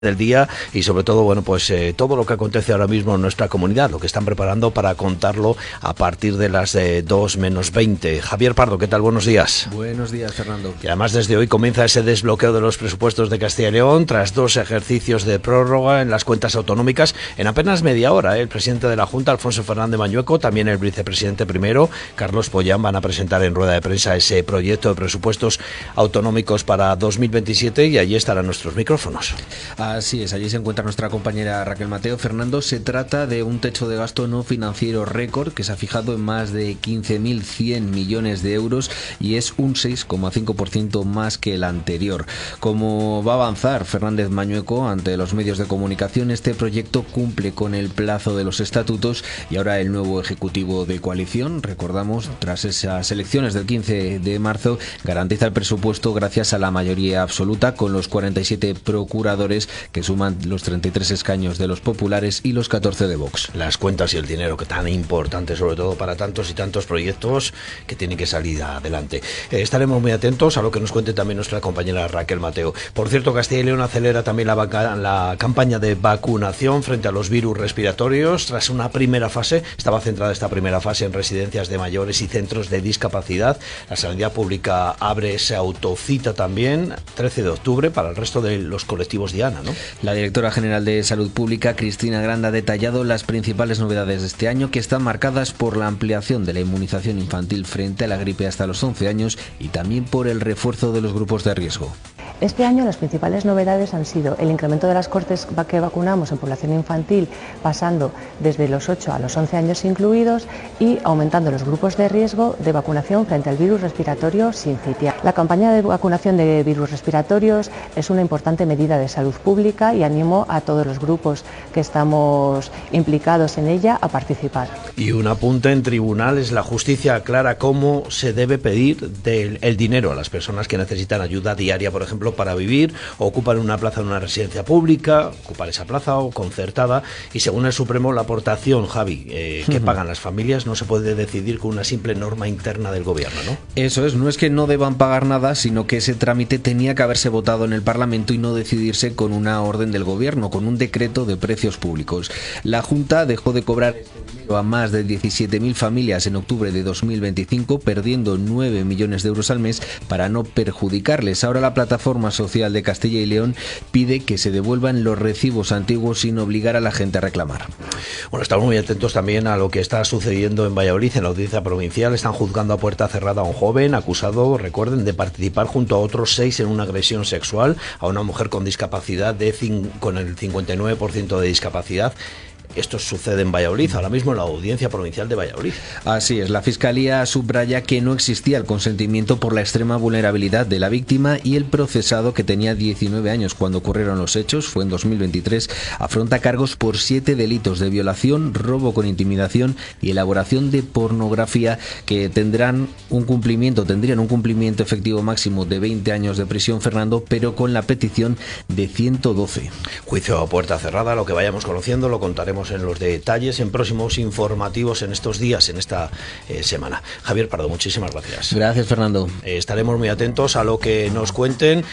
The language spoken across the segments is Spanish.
del día y sobre todo, bueno, pues todo lo que acontece ahora mismo en nuestra comunidad, lo que están preparando para contarlo a partir de las 2 menos 20. Javier Pardo, ¿qué tal? Buenos días. Buenos días, Fernando. Y además desde hoy comienza ese desbloqueo de los presupuestos de Castilla y León tras 2 ejercicios de prórroga en las cuentas autonómicas en apenas media hora. El presidente de la Junta, Alfonso Fernández Mañueco, también el vicepresidente primero, Carlos Pollán, van a presentar en rueda de prensa ese proyecto de presupuestos autonómicos para 2027 y allí estarán nuestros micrófonos. Así es, allí se encuentra nuestra compañera Raquel Mateo. Fernando, se trata de un techo de gasto no financiero récord que se ha fijado en más de 15.100 millones de euros y es un 6,5% más que el anterior. Como va a avanzar Fernández Mañueco ante los medios de comunicación, este proyecto cumple con el plazo de los estatutos y ahora el nuevo Ejecutivo de coalición, recordamos, tras esas elecciones del 15 de marzo, garantiza el presupuesto gracias a la mayoría absoluta con los 47 procuradores que suman los 33 escaños de los populares y los 14 de Vox. Las cuentas y el dinero, que tan importante, sobre todo para tantos y tantos proyectos que tienen que salir adelante. Estaremos muy atentos a lo que nos cuente también nuestra compañera Raquel Mateo. Por cierto, Castilla y León acelera también la campaña de vacunación frente a los virus respiratorios. Tras una primera fase, estaba centrada esta primera fase en residencias de mayores y centros de discapacidad. La Sanidad Pública abre esa autocita también, 13 de octubre, para el resto de los colectivos Diana, ¿no? La directora general de Salud Pública, Cristina Granda, ha detallado las principales novedades de este año, que están marcadas por la ampliación de la inmunización infantil frente a la gripe hasta los 11 años y también por el refuerzo de los grupos de riesgo. Este año las principales novedades han sido el incremento de las cohortes que vacunamos en población infantil, pasando desde los 8 a los 11 años incluidos, y aumentando los grupos de riesgo de vacunación frente al virus respiratorio sincitial. La campaña de vacunación de virus respiratorios es una importante medida de salud pública y animo a todos los grupos que estamos implicados en ella a participar. Y un apunte en tribunales: la justicia aclara cómo se debe pedir el dinero a las personas que necesitan ayuda diaria, por ejemplo, para vivir o ocupan una plaza en una residencia pública, ocupar esa plaza o concertada, y según el Supremo la aportación, Javi, que pagan las familias no se puede decidir con una simple norma interna del gobierno, ¿no? Eso es, no es que no deban pagar nada, sino que ese trámite tenía que haberse votado en el Parlamento y no decidirse con una orden del gobierno, con un decreto de precios públicos. La Junta dejó de cobrar a más de 17.000 familias en octubre de 2025, perdiendo 9 millones de euros al mes para no perjudicarles. Ahora la Plataforma Social de Castilla y León pide que se devuelvan los recibos antiguos sin obligar a la gente a reclamar. Bueno, estamos muy atentos también a lo que está sucediendo en Valladolid. En la audiencia provincial están juzgando a puerta cerrada a un joven acusado, recuerden, de participar junto a otros 6 en una agresión sexual a una mujer con discapacidad con el 59% de discapacidad. Esto sucede en Valladolid, ahora mismo en la Audiencia Provincial de Valladolid. Así es, la Fiscalía subraya que no existía el consentimiento por la extrema vulnerabilidad de la víctima y el procesado, que tenía 19 años cuando ocurrieron los hechos, fue en 2023, afronta cargos por 7 delitos de violación, robo con intimidación y elaboración de pornografía, que tendrían un cumplimiento efectivo máximo de 20 años de prisión, Fernando, pero con la petición de 112. Juicio a puerta cerrada, lo que vayamos conociendo lo contaremos en los detalles en próximos informativos en estos días, en esta semana. Javier Pardo, muchísimas gracias. Gracias, Fernando. Estaremos muy atentos a lo que nos cuenten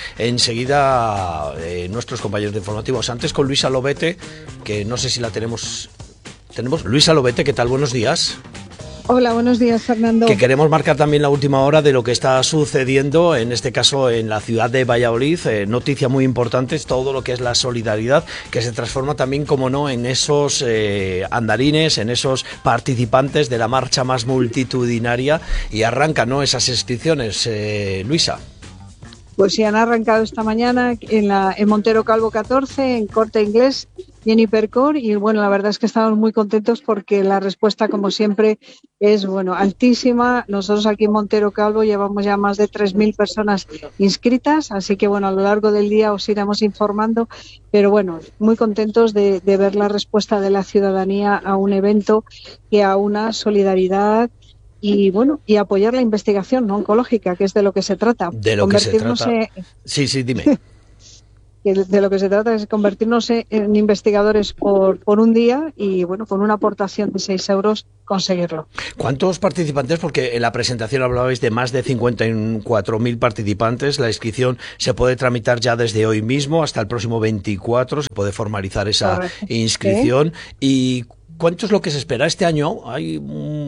enseguida nuestros compañeros de informativos. Antes con Luisa Lobete, que no sé si la tenemos. Luisa Lobete, ¿qué tal? Buenos días. Hola, buenos días, Fernando. Que queremos marcar también la última hora de lo que está sucediendo, en este caso en la ciudad de Valladolid. Noticia muy importante es todo lo que es la solidaridad, que se transforma también, como no, en esos andarines, en esos participantes de la marcha más multitudinaria, y arrancan, ¿no?, esas inscripciones, Luisa. Pues sí, han arrancado esta mañana en Montero Calvo 14, en Corte Inglés y en Hipercor, y bueno, la verdad es que estamos muy contentos porque la respuesta, como siempre, es altísima. Nosotros aquí en Montero Calvo llevamos ya más de 3.000 personas inscritas, así que bueno, a lo largo del día os iremos informando, pero bueno, muy contentos de ver la respuesta de la ciudadanía a un evento que aúna solidaridad y bueno, y apoyar la investigación oncológica, que es de lo que se trata. De lo que se trata. Sí, dime. que de lo que se trata es convertirnos en investigadores por un día y, bueno, con una aportación de 6 euros conseguirlo. ¿Cuántos participantes? Porque en la presentación hablabais de más de 54.000 participantes. La inscripción se puede tramitar ya desde hoy mismo hasta el próximo 24. Se puede formalizar esa inscripción. ¿Y cuánto es lo que se espera este año? Hay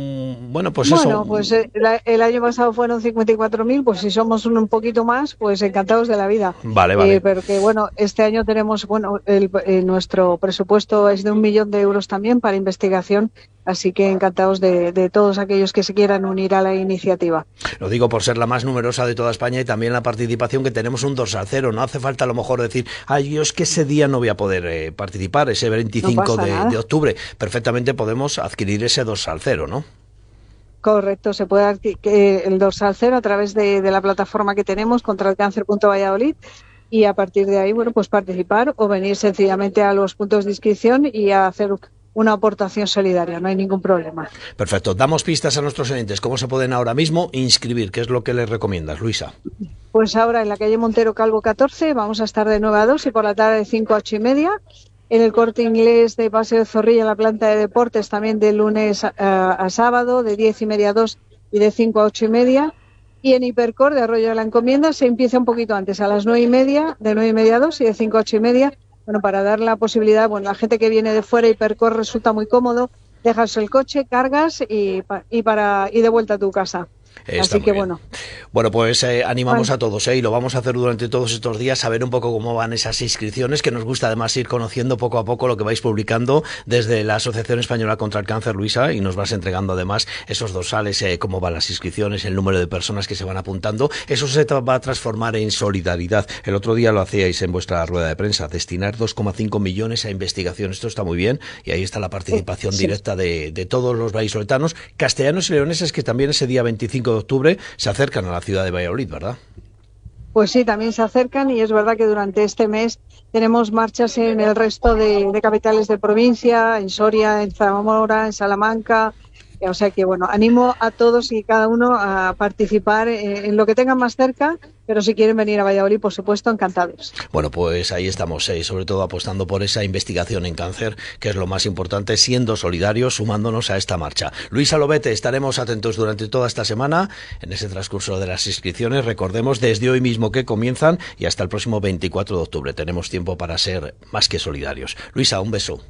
el año pasado fueron 54.000, pues si somos un poquito más, pues encantados de la vida. Vale. Pero que este año tenemos, nuestro presupuesto es de 1 millón de euros también para investigación, así que encantados de todos aquellos que se quieran unir a la iniciativa. Lo digo por ser la más numerosa de toda España y también la participación, que tenemos un dorsal cero. No hace falta a lo mejor decir, yo es que ese día no voy a poder participar, ese 25 de octubre. Perfectamente podemos adquirir ese dorsal cero, ¿no? Correcto, se puede adquirir el dorsal cero a través de la plataforma que tenemos, contraelcáncer.valladolid, y a partir de ahí, pues participar o venir sencillamente a los puntos de inscripción y a hacer una aportación solidaria, no hay ningún problema. Perfecto, damos pistas a nuestros oyentes. ¿Cómo se pueden ahora mismo inscribir? ¿Qué es lo que les recomiendas, Luisa? Pues ahora en la calle Montero Calvo 14 vamos a estar de 9 a 2 y por la tarde de 5 a 8 y media. En el Corte Inglés de Paseo de Zorrilla, en la planta de deportes, también de lunes a sábado, de 10 y media a 2 y de 5 a 8 y media. Y en Hipercor de Arroyo de la Encomienda se empieza un poquito antes, a las 9 y media, de 9 y media a 2 y de 5 a 8 y media. Bueno, para dar la posibilidad, la gente que viene de fuera, Hipercor resulta muy cómodo, dejas el coche, cargas y de vuelta a tu casa. Así que bueno, pues animamos a todos y lo vamos a hacer durante todos estos días, saber un poco cómo van esas inscripciones, que nos gusta además ir conociendo poco a poco lo que vais publicando desde la Asociación Española contra el Cáncer, Luisa, y nos vas entregando además esos dorsales, cómo van las inscripciones, el número de personas que se van apuntando. Eso se va a transformar en solidaridad. El otro día lo hacíais en vuestra rueda de prensa, destinar 2,5 millones a investigación. Esto está muy bien y ahí está la participación directa de todos los vallisoletanos, castellanos y leoneses, que también ese día 25 de octubre se acercan a la ciudad de Valladolid, ¿verdad? Pues sí, también se acercan y es verdad que durante este mes tenemos marchas en el resto de capitales de provincia, en Soria, en Zamora, en Salamanca. O sea que animo a todos y cada uno a participar en lo que tengan más cerca, pero si quieren venir a Valladolid, por supuesto, encantados. Bueno, pues ahí estamos, sobre todo apostando por esa investigación en cáncer, que es lo más importante, siendo solidarios, sumándonos a esta marcha. Luisa Lobete, estaremos atentos durante toda esta semana en ese transcurso de las inscripciones. Recordemos, desde hoy mismo que comienzan y hasta el próximo 24 de octubre. Tenemos tiempo para ser más que solidarios. Luisa, un beso.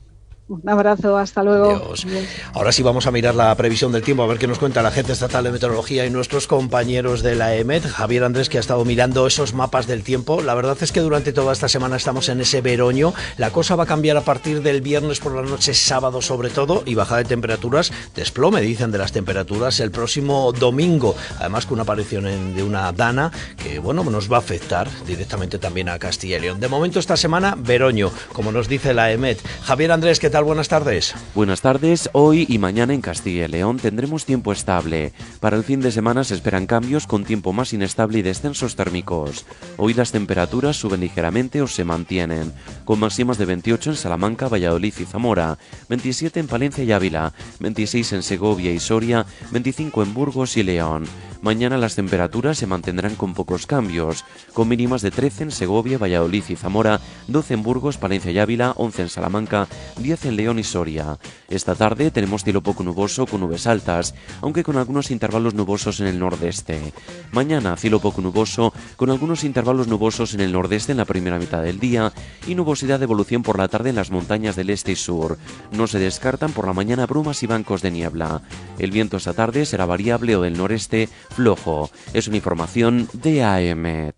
Un abrazo, hasta luego. Adiós. Ahora sí vamos a mirar la previsión del tiempo, a ver qué nos cuenta la Agencia Estatal de Meteorología y nuestros compañeros de la EMET. Javier Andrés, que ha estado mirando esos mapas del tiempo. La verdad es que durante toda esta semana estamos en ese veroño. La cosa va a cambiar a partir del viernes por la noche, sábado sobre todo, y bajada de temperaturas, desplome, dicen, de las temperaturas el próximo domingo. Además, con una aparición de una dana que, nos va a afectar directamente también a Castilla y León. De momento esta semana, veroño, como nos dice la EMET. Javier Andrés, ¿qué tal? Buenas tardes. Buenas tardes. Hoy y mañana en Castilla y León tendremos tiempo estable. Para el fin de semana se esperan cambios con tiempo más inestable y descensos térmicos. Hoy las temperaturas suben ligeramente o se mantienen, con máximas de 28 en Salamanca, Valladolid y Zamora, 27 en Palencia y Ávila, 26 en Segovia y Soria, 25 en Burgos y León. Mañana las temperaturas se mantendrán con pocos cambios, con mínimas de 13 en Segovia, Valladolid y Zamora, 12 en Burgos, Palencia y Ávila, 11 en Salamanca, 10 en León y Soria. Esta tarde tenemos cielo poco nuboso con nubes altas, aunque con algunos intervalos nubosos en el nordeste. Mañana cielo poco nuboso con algunos intervalos nubosos en el nordeste en la primera mitad del día y nubosidad de evolución por la tarde en las montañas del este y sur. No se descartan por la mañana brumas y bancos de niebla. El viento esta tarde será variable o del noreste flojo. Es una información de AEMET.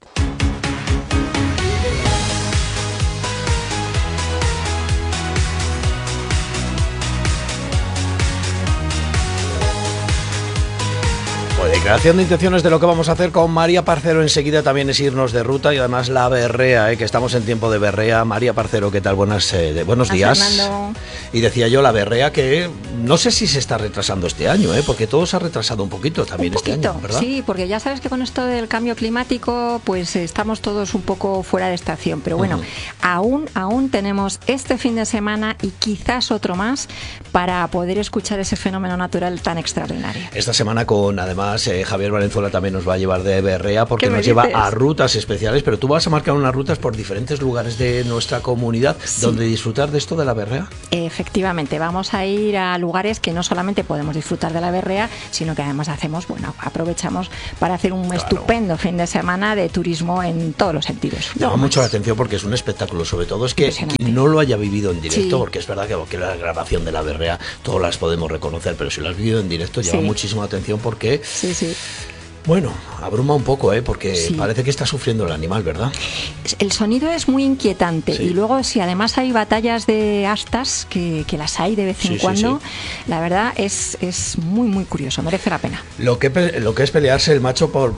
Declaración de intenciones de lo que vamos a hacer con María Parcero enseguida también es irnos de ruta y además la berrea, que estamos en tiempo de berrea. María Parcero, ¿qué tal? Buenos días. Fernando. Y decía yo, la berrea, que no sé si se está retrasando este año, porque todo se ha retrasado un poquito también este año, ¿verdad? Sí, porque ya sabes que con esto del cambio climático pues estamos todos un poco fuera de estación, pero bueno, aún tenemos este fin de semana y quizás otro más para poder escuchar ese fenómeno natural tan extraordinario. Esta semana con además Javier Valenzuela también nos va a llevar de berrea porque nos lleva a rutas especiales, pero tú vas a marcar unas rutas por diferentes lugares de nuestra comunidad donde disfrutar de esto de la berrea. Efectivamente, vamos a ir a lugares que no solamente podemos disfrutar de la berrea, sino que además aprovechamos para hacer un estupendo fin de semana de turismo en todos los sentidos. Llama mucho la atención porque es un espectáculo, sobre todo es que quien no lo haya vivido en directo, porque es verdad que la grabación de la berrea todas las podemos reconocer, pero si lo has vivido en directo llama muchísima atención porque... Bueno, abruma un poco, porque parece que está sufriendo el animal, ¿verdad? El sonido es muy inquietante y luego si además hay batallas de astas, que las hay de vez en cuando, la verdad es muy, muy curioso, merece la pena. Lo que es pelearse el macho por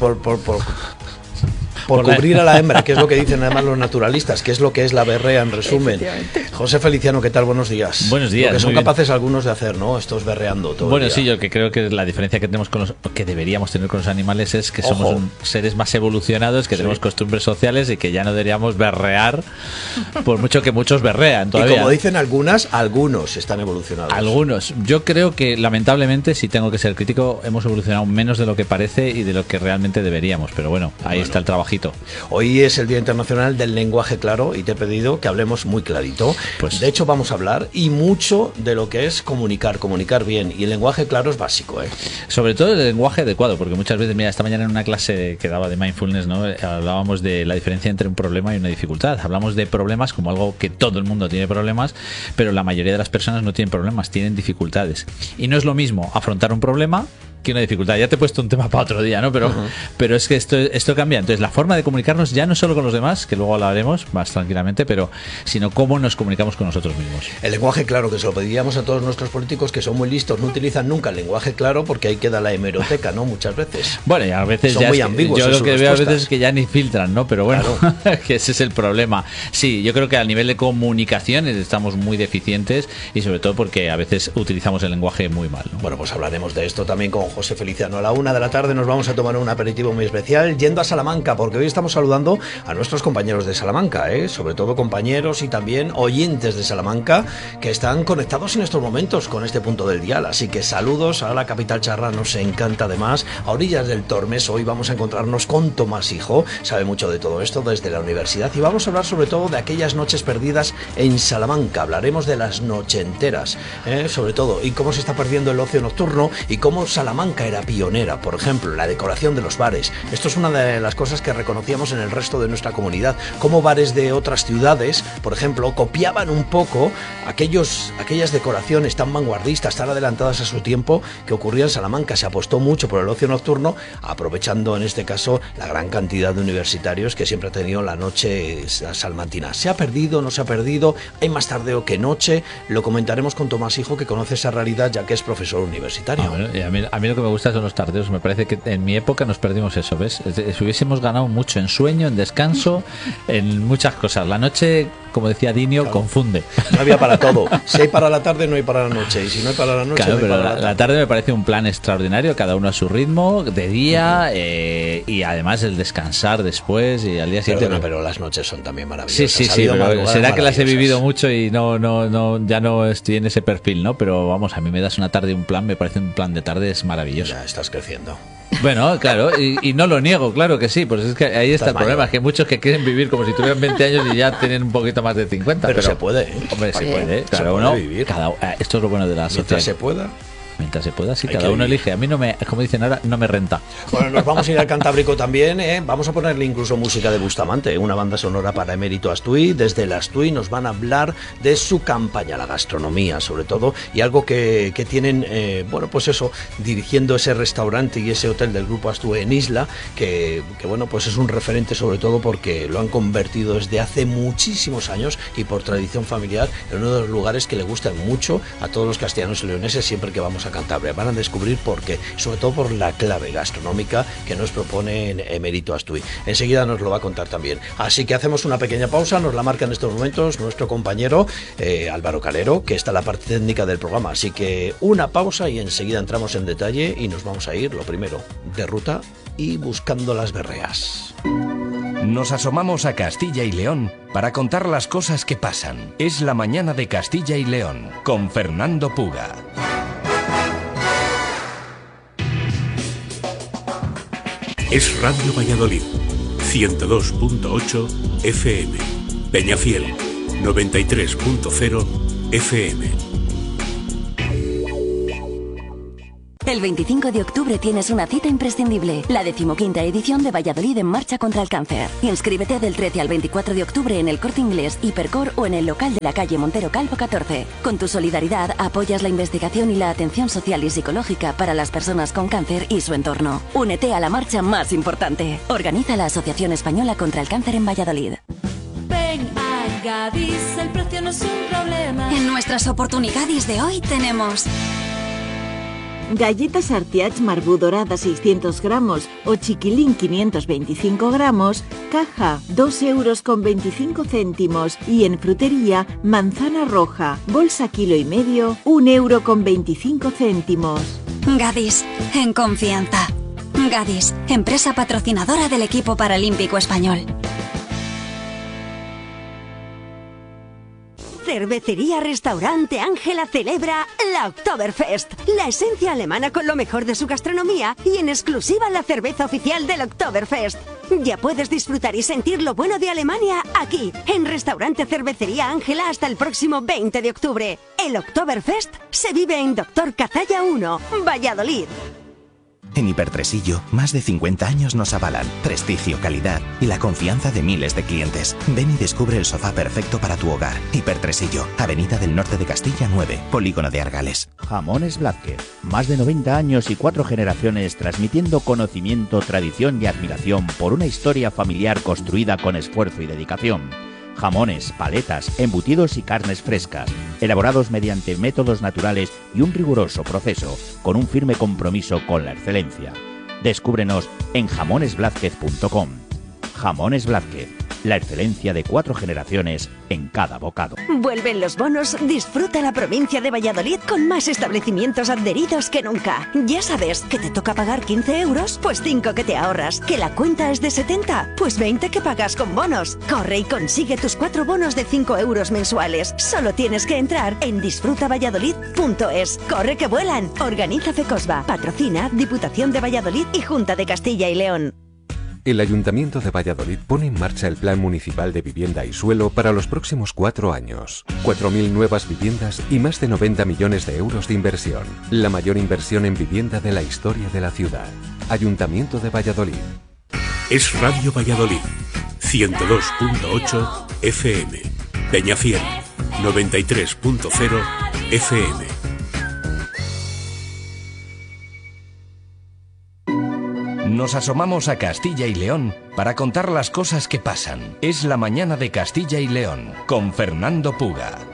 cubrir a la hembra, que es lo que dicen además los naturalistas, que es lo que es la berrea en resumen. José Feliciano, ¿qué tal? Buenos días. Buenos días. Lo que son capaces algunos de hacer, ¿no? Estos berreando todo el día. Sí, yo que creo que la diferencia que tenemos que deberíamos tener con los animales es que somos seres más evolucionados, que tenemos costumbres sociales y que ya no deberíamos berrear, por mucho que muchos berrean todavía. Y como dicen algunos están evolucionados. Algunos. Yo creo que lamentablemente, si tengo que ser crítico, hemos evolucionado menos de lo que parece y de lo que realmente deberíamos, pero bueno, ahí está el trabajito. Hoy es el Día Internacional del Lenguaje Claro y te he pedido que hablemos muy clarito. De hecho vamos a hablar y mucho de lo que es comunicar bien, y el lenguaje claro es básico. Sobre todo el lenguaje adecuado, porque muchas veces, mira, esta mañana en una clase que daba de mindfulness, ¿no?, hablábamos de la diferencia entre un problema y una dificultad. Hablamos de problemas como algo que todo el mundo tiene problemas, pero la mayoría de las personas no tienen problemas, tienen dificultades. Y no es lo mismo afrontar un problema que una dificultad. Ya te he puesto un tema para otro día, ¿no? Pero es que esto cambia. Entonces, la forma de comunicarnos ya no solo con los demás, que luego hablaremos más tranquilamente, sino cómo nos comunicamos con nosotros mismos. El lenguaje claro, que se lo pediríamos a todos nuestros políticos que son muy listos, no utilizan nunca el lenguaje claro porque ahí queda la hemeroteca, ¿no? Muchas veces. Bueno, y a veces son muy ambiguos. Yo lo que veo a veces es que ya ni filtran, ¿no? Pero bueno, que ese es el problema. Sí, yo creo que a nivel de comunicación estamos muy deficientes y sobre todo porque a veces utilizamos el lenguaje muy mal, ¿no? Bueno, pues hablaremos de esto también con José Feliciano. A la 1 de la tarde nos vamos a tomar un aperitivo muy especial yendo a Salamanca, porque hoy estamos saludando a nuestros compañeros de Salamanca, sobre todo compañeros y también oyentes de Salamanca que están conectados en estos momentos con este punto del dial. Así que saludos a la capital charra, nos encanta además. A orillas del Tormes hoy vamos a encontrarnos con Tomás Hijo, sabe mucho de todo esto desde la universidad, y vamos a hablar sobre todo de aquellas noches perdidas en Salamanca. Hablaremos de las nochenteras, sobre todo, y cómo se está perdiendo el ocio nocturno y cómo Salamanca era pionera, por ejemplo, la decoración de los bares. Esto es una de las cosas que reconocíamos en el resto de nuestra comunidad, cómo bares de otras ciudades, por ejemplo, copiaban un poco aquellas decoraciones tan vanguardistas, tan adelantadas a su tiempo, que ocurría en Salamanca. Se apostó mucho por el ocio nocturno, aprovechando en este caso la gran cantidad de universitarios que siempre ha tenido la noche salmantina. ¿Se ha perdido? ¿No se ha perdido? ¿Hay más tardeo que noche? Lo comentaremos con Tomás Hijo, que conoce esa realidad ya que es profesor universitario. Bueno, y a mí lo que me gusta son los tardeos. Me parece que en mi época nos perdimos eso, ¿ves? Si hubiésemos ganado mucho en sueño, en descanso, en muchas cosas. La noche, como decía Dinio, confunde. No había para todo. Si hay para la tarde, no hay para la noche. Y si no hay para la noche, claro, no hay pero para la tarde me parece un plan extraordinario, cada uno a su ritmo, de día, y además el descansar después y al día siguiente. Pero las noches son también maravillosas. Sí, pero será que las he vivido mucho y ya no estoy en ese perfil, ¿no? Pero vamos, a mí me das una tarde, un plan, me parece un plan de tarde es maravilloso. Ya estás creciendo. Bueno, claro, y no lo niego, claro que sí, pues es que ahí está el problema, es que hay muchos que quieren vivir como si tuvieran 20 años y ya tienen un poquito más de 50. Pero se puede, Hombre, se puede, se puede vivir. Esto es lo bueno de la sociedad. Mientras se pueda. Mientras se pueda, sí, cada uno elige. A mí no me, como dicen ahora, no me renta. Bueno, nos vamos a ir al Cantábrico también, Vamos a ponerle incluso música de Bustamante, una banda sonora para Emérito Astui. Desde el Astui nos van a hablar de su campaña, la gastronomía sobre todo, y algo que tienen, pues eso, dirigiendo ese restaurante y ese hotel del Grupo Astui en Isla, que pues es un referente sobre todo porque lo han convertido desde hace muchísimos años y por tradición familiar en uno de los lugares que le gustan mucho a todos los castellanos y leoneses siempre que vamos a Cantabria. Van a descubrir por qué, sobre todo por la clave gastronómica que nos propone Emérito Astui. Enseguida nos lo va a contar también. Así que hacemos una pequeña pausa, nos la marca en estos momentos nuestro compañero Álvaro Calero, que está en la parte técnica del programa. Así que una pausa y enseguida entramos en detalle y nos vamos a ir, lo primero, de ruta y buscando las berreas. Nos asomamos a Castilla y León para contar las cosas que pasan. Es la mañana de Castilla y León con Fernando Puga. Es Radio Valladolid, 102.8 FM. Peñafiel, 93.0 FM. El 25 de octubre tienes una cita imprescindible, la 15ª edición de Valladolid en Marcha contra el Cáncer. Inscríbete del 13 al 24 de octubre en el Corte Inglés, Hipercor o en el local de la calle Montero Calvo 14. Con tu solidaridad apoyas la investigación y la atención social y psicológica para las personas con cáncer y su entorno. Únete a la marcha más importante. Organiza la Asociación Española contra el Cáncer en Valladolid. Ven a Gadis, el precio no es un problema. En nuestras oportunidades de hoy tenemos... galletas Artiach Marbú dorada 600 gramos o chiquilín 525 gramos, caja 2,25 €. Y en frutería, manzana roja, bolsa 1,5 kg, 1,25 €. Gadis, en confianza. Gadis, empresa patrocinadora del equipo paralímpico español. Cervecería Restaurante Ángela celebra la Oktoberfest, la esencia alemana con lo mejor de su gastronomía y en exclusiva la cerveza oficial del Oktoberfest. Ya puedes disfrutar y sentir lo bueno de Alemania aquí, en Restaurante Cervecería Ángela hasta el próximo 20 de octubre. El Oktoberfest se vive en Doctor Cazalla 1, Valladolid. En Hipertresillo, más de 50 años nos avalan prestigio, calidad y la confianza de miles de clientes. Ven y descubre el sofá perfecto para tu hogar. Hipertresillo, Avenida del Norte de Castilla 9, Polígono de Argales. Jamones Blázquez, más de 90 años y 4 generaciones transmitiendo conocimiento, tradición y admiración por una historia familiar construida con esfuerzo y dedicación. Jamones, paletas, embutidos y carnes frescas, elaborados mediante métodos naturales y un riguroso proceso, con un firme compromiso con la excelencia. Descúbrenos en jamonesblázquez.com. Jamones Blázquez, la excelencia de 4 generaciones en cada bocado. Vuelven los bonos, disfruta la provincia de Valladolid con más establecimientos adheridos que nunca. Ya sabes que te toca pagar 15 €, pues 5 que te ahorras. Que la cuenta es de 70, pues 20 que pagas con bonos. Corre y consigue tus 4 bonos de 5 € mensuales. Solo tienes que entrar en disfrutavalladolid.es. Corre que vuelan. Organiza Fecosba. Patrocina Diputación de Valladolid y Junta de Castilla y León. El Ayuntamiento de Valladolid pone en marcha el Plan Municipal de Vivienda y Suelo para los próximos 4 años. 4.000 nuevas viviendas y más de 90 millones de euros de inversión. La mayor inversión en vivienda de la historia de la ciudad. Ayuntamiento de Valladolid. Es Radio Valladolid, 102.8 FM. Peñafiel, 93.0 FM. Nos asomamos a Castilla y León para contar las cosas que pasan. Es la mañana de Castilla y León con Fernando Puga.